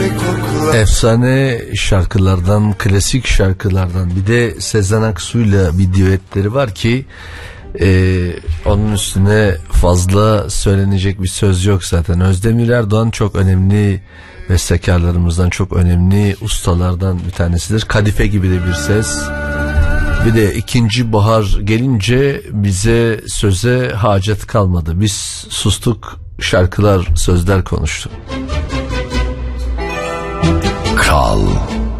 Efsane şarkılardan, klasik şarkılardan, bir de Sezen Aksu'yla bir düetleri var ki onun üstüne fazla söylenecek bir söz yok zaten. Özdemir Erdoğan çok önemli bestekarlarımızdan, çok önemli ustalardan bir tanesidir. Kadife gibi de bir ses. Bir de ikinci bahar gelince bize söze hacet kalmadı. Biz sustuk, şarkılar, sözler konuştu. Kral